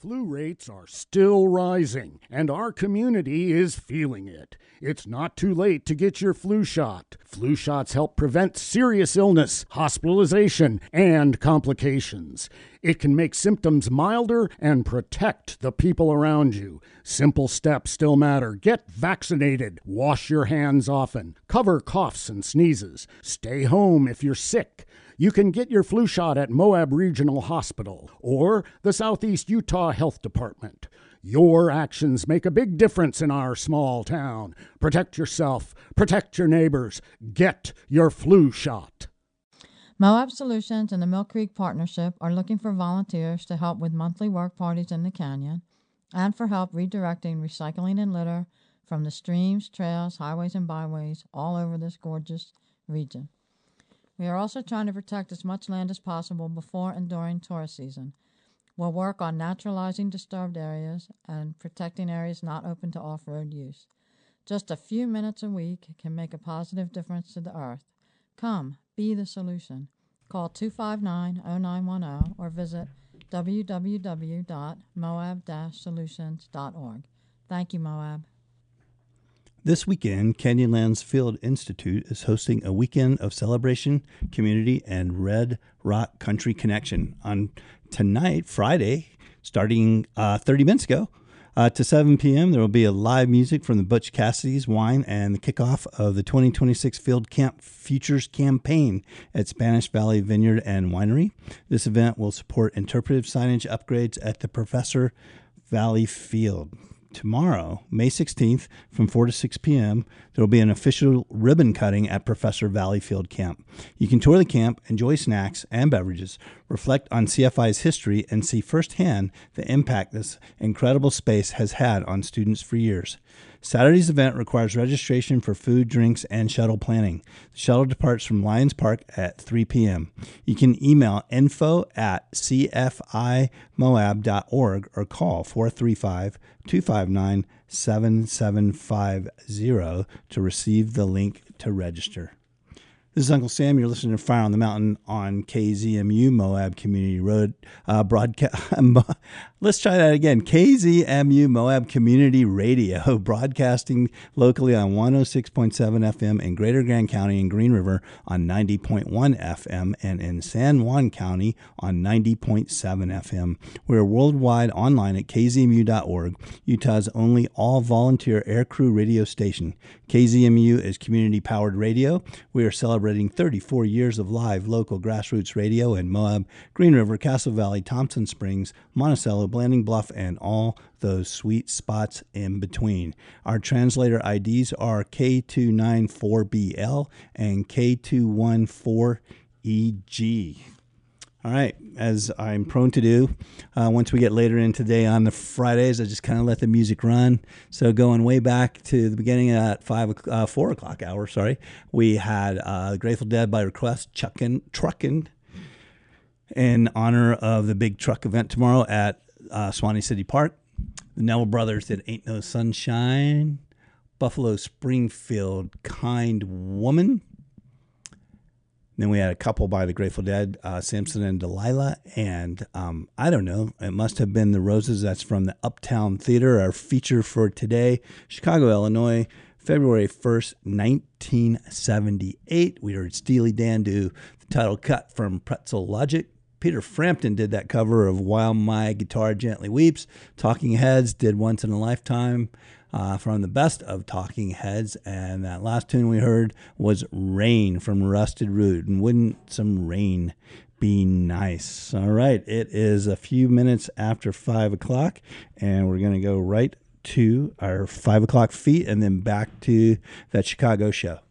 Flu rates are still rising, and our community is feeling it. It's not too late to get your flu shot. Flu shots help prevent serious illness, hospitalization, and complications. It can make symptoms milder and protect the people around you. Simple steps still matter. Get vaccinated. Wash your hands often. Cover coughs and sneezes. Stay home if you're sick. You can get your flu shot at Moab Regional Hospital or the Southeast Utah Health Department. Your actions make a big difference in our small town. Protect yourself. Protect your neighbors. Get your flu shot. Moab Solutions and the Mill Creek Partnership are looking for volunteers to help with monthly work parties in the canyon and for help redirecting recycling and litter from the streams, trails, highways, and byways all over this gorgeous region. We are also trying to protect as much land as possible before and during tourist season. We'll work on naturalizing disturbed areas and protecting areas not open to off-road use. Just a few minutes a week can make a positive difference to the earth. Come, be the solution. Call 259-0910 or visit www.moab-solutions.org. Thank you, Moab. This weekend, Canyonlands Field Institute is hosting a weekend of celebration, community, and Red Rock Country Connection on tonight, Friday, starting 30 minutes ago. To 7 p.m., there will be a live music from the Butch Cassidy's Wine and the kickoff of the 2026 Field Camp Futures Campaign at Spanish Valley Vineyard and Winery. This event will support interpretive signage upgrades at the Professor Valley Field. Tomorrow, May 16th, from 4 to 6 p.m., there will be an official ribbon cutting at Professor Valley Field Camp. You can tour the camp, enjoy snacks and beverages, reflect on CFI's history, and see firsthand the impact this incredible space has had on students for years. Saturday's event requires registration for food, drinks, and shuttle planning. The shuttle departs from Lions Park at 3 p.m. You can email info@cfimoab.org or call 435-259-7750 to receive the link to register. This is Uncle Sam. You're listening to Fire on the Mountain on KZMU Moab Community Road broadcast. Let's try that again. KZMU Moab Community Radio, broadcasting locally on 106.7 FM in Greater Grand County and Green River on 90.1 FM and in San Juan County on 90.7 FM. We're worldwide online at kzmu.org, Utah's only all-volunteer aircrew radio station. KZMU is community-powered radio. We are celebrating 34 years of live local grassroots radio in Moab, Green River, Castle Valley, Thompson Springs, Monticello, Blanding Bluff, and all those sweet spots in between. Our translator IDs are K294BL and K214EG. All right, as I'm prone to do, once we get later in today on the Fridays, I just kind of let the music run. So going way back to the beginning at 4 o'clock hour, we had Grateful Dead by request, Truckin', in honor of the big truck event tomorrow at Swanee City Park. The Neville Brothers did Ain't No Sunshine, Buffalo Springfield, Kind Woman. Then we had a couple by the Grateful Dead, Samson and Delilah, and I don't know, it must have been the Roses. That's from the Uptown Theater, our feature for today, Chicago, Illinois, February 1st, 1978. We heard Steely Dan do the title cut from Pretzel Logic. Peter Frampton did that cover of While My Guitar Gently Weeps. Talking Heads did Once in a Lifetime from the best of Talking Heads. And that last tune we heard was Rain from Rusted Root. And wouldn't some rain be nice? All right, it is a few minutes after 5 o'clock, and we're going to go right to our 5 o'clock feat and then back to that Chicago show.